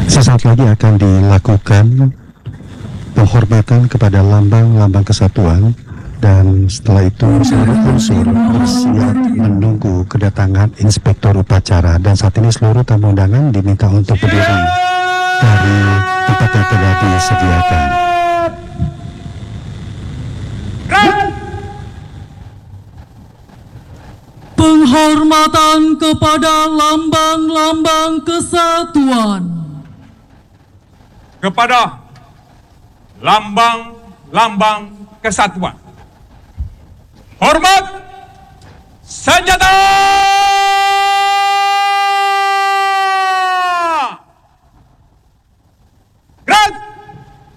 Sesaat lagi akan dilakukan penghormatan kepada lambang-lambang kesatuan, dan setelah itu seluruh unsur bersiap menunggu kedatangan inspektur upacara. Dan saat ini seluruh tamu undangan diminta untuk berdiri dari tempat yang telah disediakan. Penghormatan kepada lambang-lambang kesatuan. Kepada lambang-lambang kesatuan. Hormat senjata!